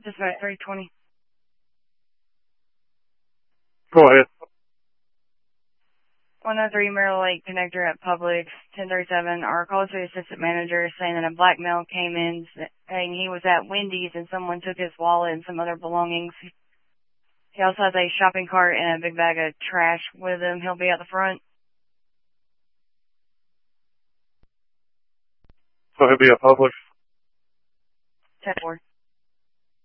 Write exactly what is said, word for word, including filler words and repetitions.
Just about three twenty. Go ahead. one oh three Merrill Lake Connector at Publix, ten thirty-seven. Our call to the assistant manager saying that a black male came in saying he was at Wendy's and someone took his wallet and some other belongings. He also has a shopping cart and a big bag of trash with him. He'll be at the front. So he'll be at Publix? ten four.